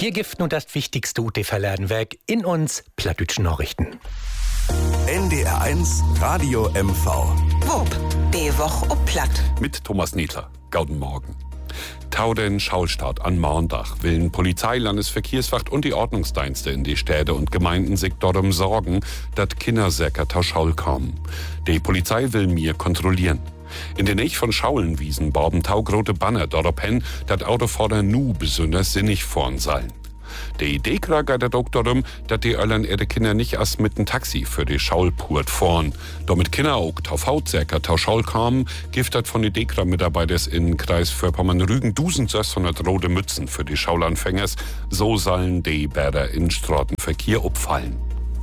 Hier gibt nun das wichtigste UT-Verladenwerk in uns plattdütschen Nachrichten. NDR1 Radio MV. Wupp, die Woche ob Platt. Mit Thomas Niedler. Guten Morgen. Tau den Schaulstart an Montag willen Polizei, Landesverkehrswacht und die Ordnungsdienste in die Städte und Gemeinden sich darum sorgen, dass Kindersäcker tau Schaul kommen. Die Polizei will mir kontrollieren. In der Nähe von Schaulenwiesen borben taugrote Banner darauf hin, dat Autofahrer nu besonders sinnig fahren sollen. Die Dekra geht auch darum, dass die Öllern ihre Kinder nicht erst mit dem Taxi für die Schaulpurt fahren. Damit Kinder auch auf Hautsäcker tau Schaul kamen, gibt das von den Dekra-Mitarbeiters in Kreis für Pommern-Rügen 1600 rote Mützen für die Schaulanfängers. So sollen die Bäder in Straßenverkehr abfallen.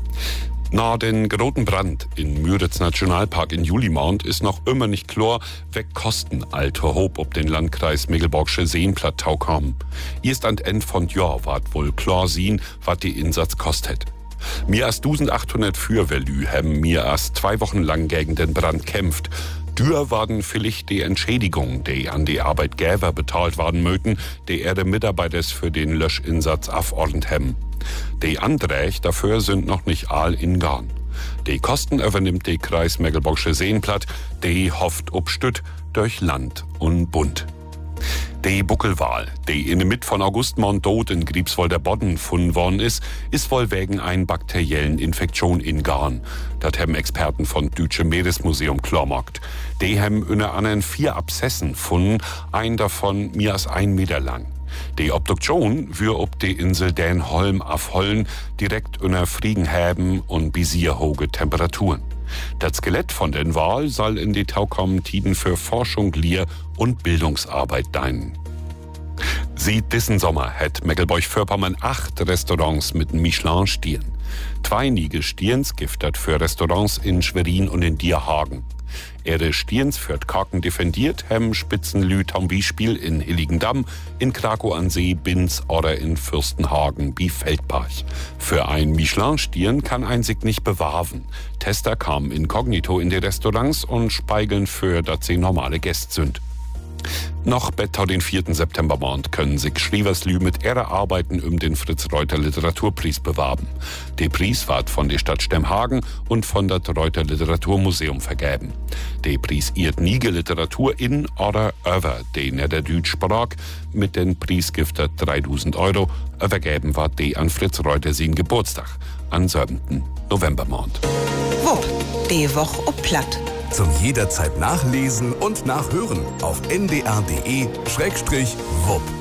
Nach den großen Brand in Müritz Nationalpark in Julimount ist noch immer nicht klar, wer Kosten alter Hob ob den Landkreis Mecklenburgische Seenplattau kommen. Erst an Ende von Jahr ward wohl klar sehen, was die Insatz kostet. Mehr als 1800 Feuerwehrlü haben mehr als 2 Wochen lang gegen den Brand kämpft. Dür waren vielleicht die Entschädigungen, die an die Arbeitgeber bezahlt werden möchten, die ihre Mitarbeiter für den Löschinsatz abordnet haben. Die Anträge dafür sind noch nicht all in Garn. Die Kosten übernimmt die Kreis Mecklenburgische Seenplatt, die hofft obstütt durch Land und Bund. Die Buckelwal, die in der Mitte von Augustmond tot in Griebswolder Bodden gefunden worden ist wohl wegen einer bakteriellen Infektion in Garn. Das haben Experten von Deutschen Meeresmuseum klargemacht. Die haben unter anderem 4 Abszessen gefunden, ein davon mehr als 1 Meter lang. Die Obduktion wird ob die Insel Dänholm afhollen, direkt unter Friegenhäben und bisierhohe Temperaturen. Das Skelett von den Wal soll in die taukommenden Tiden für Forschung, Lehr- und Bildungsarbeit dienen. Seit diesen Sommer hat Mecklenburg-Vorpommern 8 Restaurants mit Michelin-Stern. 2 Niege Stierns gibt das für Restaurants in Schwerin und in Dierhagen. Ihre Stierns für Kaken defendiert haben Spitzenlü zum Beispiel in Hilligendamm, in Krakow an See, Binz oder in Fürstenhagen wie Feldbach. Für ein Michelin-Stern kann ein sich nicht bewahren. Tester kamen inkognito in die Restaurants und speigeln für, dass sie normale Gäste sind. Noch bis den 4. Septembermond können sich Schrieverslü mit ihrer Arbeiten den Fritz-Reuter-Literaturpreis bewerben. Der Preis wird von der Stadt Stemhagen und von das Reuter-Literaturmuseum vergeben. Der Preis ehrt Niege Literatur in oder über die Niederdütsch Sprach. Mit den Preisgifter 3.000 €. Übergeben wird die an Fritz Reuter sein Geburtstag, am 7. Novembermond. Wupp, die Woche ob Platt. Zum jederzeit nachlesen und nachhören auf ndr.de/wupp.